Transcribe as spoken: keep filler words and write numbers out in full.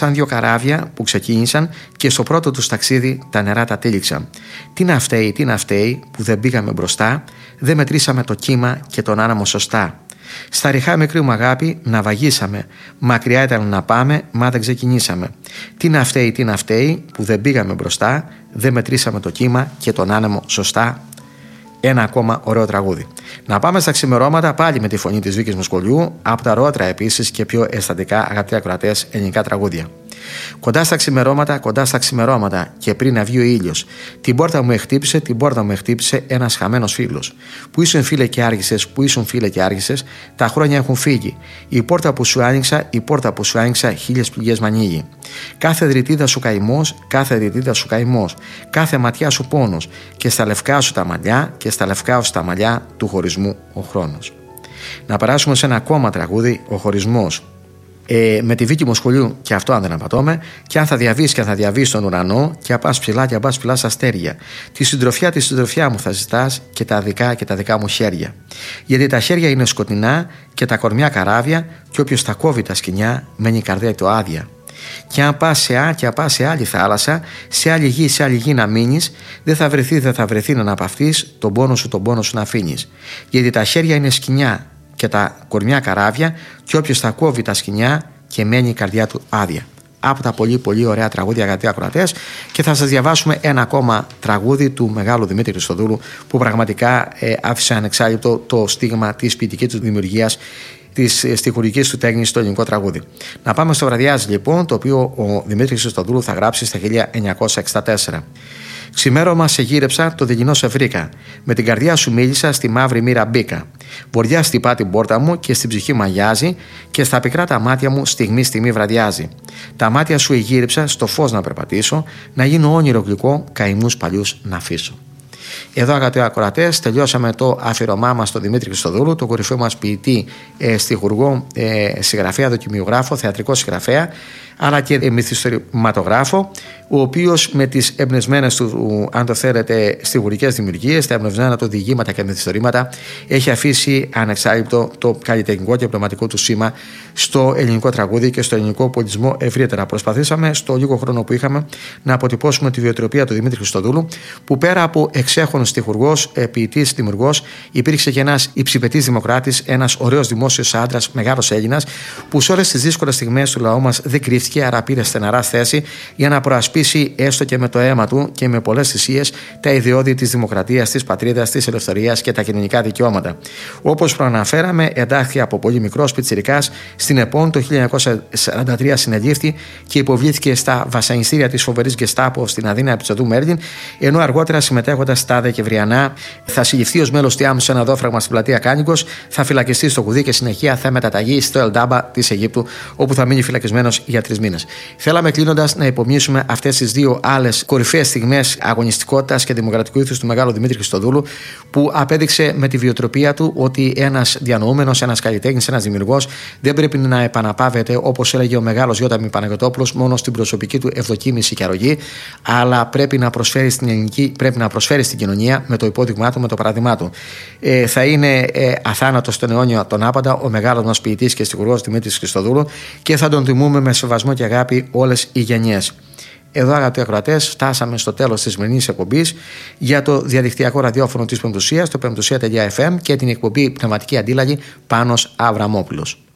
Σαν δύο καράβια που ξεκίνησαν και στο πρώτο τους ταξίδι τα νερά τα τύλιξαν. Τι να φταίει, τι να φταίει που δεν πήγαμε μπροστά, δεν μετρήσαμε το κύμα και τον άνεμο σωστά. Στα ριχά μικρή μου αγάπη να βαγίσαμε, μακριά ήταν να πάμε, μα δεν ξεκινήσαμε. Τι να φταίει, τι να φταίει που δεν πήγαμε μπροστά, δεν μετρήσαμε το κύμα και τον άνεμο σωστά. Ένα ακόμα ωραίο τραγούδι. Να πάμε στα ξημερώματα πάλι με τη φωνή της Βίκης Μοσχολιού, από τα ωραιότερα επίσης και πιο αισθαντικά, αγαπητοί ακροατές, ελληνικά τραγούδια. Κοντά στα ξημερώματα, κοντά στα ξημερώματα και πριν να βγει ο ήλιος. Την πόρτα μου εχτύπησε, την πόρτα μου εχτύπησε ένας χαμένος φίλος. Που ήσουν φίλε και άργησες, που ήσουν φίλε και άργησες, τα χρόνια έχουν φύγει. Η πόρτα που σου άνοιξα, η πόρτα που σου άνοιξα, χίλιες πληγές μ' ανοίγει. Κάθε δρυτίδα σου καημός, κάθε δρυτίδα σου καημός, κάθε ματιά σου πόνος και στα λευκά σου τα μαλλιά και στα λευκά σου τα μαλλιά του χωρισμού ο χρόνος. Να περάσουμε σε ένα ακόμα τραγούδι, ο χωρισμός. Ε, με τη Βίκη Μοσχολιού, και αυτό αν δεν απατώμε, και αν θα διαβείς και αν θα διαβείς στον ουρανό, και αν πας ψηλά και αν πας ψηλά στα αστέρια. Τη συντροφιά, τη συντροφιά μου θα ζητάς και τα δικά και τα δικά μου χέρια. Γιατί τα χέρια είναι σκοτεινά και τα κορμιά καράβια, και όποιος τα κόβει τα σκοινιά, μένει η καρδιά του άδεια. Και αν πας σε, α, και αν πας σε άλλη θάλασσα, σε άλλη γη, σε άλλη γη να μείνεις, δεν θα βρεθεί, δεν θα βρεθεί να αναπαυτείς, τον πόνο σου, τον πόνο σου να αφήνεις. Γιατί τα χέρια είναι σκοινιά και τα κορμιά καράβια, και όποιος τα κόβει τα σκοινιά και μένει η καρδιά του άδεια. Από τα πολύ πολύ ωραία τραγούδια, αγαπητοί ακροατές, και θα σας διαβάσουμε ένα ακόμα τραγούδι του μεγάλου Δημήτρη Χριστοδούλου, που πραγματικά ε, άφησε ανεξάλληπτο το στίγμα της ποιητικής του δημιουργίας, της στιχουργικής του τέχνης στο ελληνικό τραγούδι. Να πάμε στο Βραδιάζει λοιπόν, το οποίο ο Δημήτρης Χριστοδούλου θα γράψει στα χίλια εννιακόσια εξήντα τέσσερα. Ξημέρωμα σε γύρεψα, το δειλινό σε βρήκα. Με την καρδιά σου μίλησα, στη μαύρη μοίρα μπήκα. Βοριά χτυπά την πόρτα μου και στην ψυχή μαγιάζει, και στα πικρά τα μάτια μου στιγμή στιγμή βραδιάζει. Τα μάτια σου εγύριψα, στο φως να περπατήσω, να γίνω όνειρο γλυκό, καημούς παλιούς να αφήσω. Εδώ, αγαπητοί ακροατές, τελειώσαμε το αφιερωμά μας στον Δημήτρη Χριστοδούλου, τον κορυφαίο μας ποιητή, ε, στιχουργό, ε, συγγραφέα, δοκιμιογράφο, θεατρικό συγγραφέα, αλλά και μυθιστορηματογράφο, ο οποίος με τις εμπνευσμένες του, αν το θέλετε, στιχουργικές δημιουργίες, τα εμπνευσμένα του διηγήματα και μυθιστορήματα, έχει αφήσει ανεξάλληπτο το καλλιτεχνικό και πνευματικό του σήμα στο ελληνικό τραγούδι και στο ελληνικό πολιτισμό ευρύτερα. Προσπαθήσαμε στο λίγο χρόνο που είχαμε να αποτυπώσουμε τη βιοτροπία του Δημήτρη Χριστοδούλου, που πέρα από εξέχονος στιχουργός, ποιητής, δημιουργός, υπήρξε και ένας υψηπετής δημοκράτης, ένας ωραίος δημόσιος άντρας, μεγάλος Έλληνας, που σε όλες τις δύσκολες στιγμές του λαού μας δεν κρύφτηκε, άρα πήρε στεναρά θέση για να προασπίσει, έστω και με το αίμα του και με πολλές θυσίες, τα ιδεώδη της δημοκρατίας, της πατρίδας, της ελευθερίας και τα κοινωνικά δικαιώματα. Όπως προαναφέραμε, εντάχθηκε από πολύ μικρός πιτσιρικάς στην ΕΠΟΝ, το χίλια εννιακόσια σαράντα τρία συνελήφθη και υποβλήθηκε στα βασανιστήρια της φοβερής Γκεστάπο στην Αδύναμη Επιστοτού Μέρλιν, ενώ αργότερα, συμμετέχοντας στα Δεκεμβριανά, θα συλληφθεί ως μέλος ΤΙΑΜ σε ένα δόφραγμα στην πλατεία Κάνικος, θα φυλακιστεί στο Κουδί και συνεχεία θα μεταταγεί στο Ελντάμπα της Αιγύπτου, όπου θα μείνει φυλακισμένος για τρεις μήνες. Θέλαμε κλείνοντας να υπομνήσουμε αυτές τις δύο άλλες κορυφαίες στιγμές αγωνιστικότητας και δημοκρατικού ήθους του μεγάλου Δημήτρη Χριστοδούλου, που απέδειξε με τη βιοτροπία του ότι ένας διανοούμενος, ένας καλλιτέχνης, ένας δημιουργός δεν πρέπει να επαναπάβεται, όπως έλεγε ο μεγάλος Γιώταμι Παναγιωτόπουλος, μόνο στην προσωπική του ευδοκίμηση και αρρωγή, αλλά πρέπει να προσφέρει στην ελληνική, πρέπει να προσφέρει στην κοινωνία με το υπόδειγμά του, με το παράδειγμά του. Ε, θα είναι ε, αθάνατος στον αιώνιο τον άπαντα ο μεγάλος μας ποιητής και στιχουργός Δημήτρης Χριστοδούλου, και θα τον τιμούμε με σεβασμό και αγάπη όλες οι γενιές. Εδώ, αγαπητοί ακροατές, φτάσαμε στο τέλος της σημερινής εκπομπής για το διαδικτυακό ραδιόφωνο της Πεμπτουσίας, το πεμπτουσία τελεία εφ εμ, και την εκπομπή Πνευματική Αντίλαγη Πάνος Αβραμόπουλος.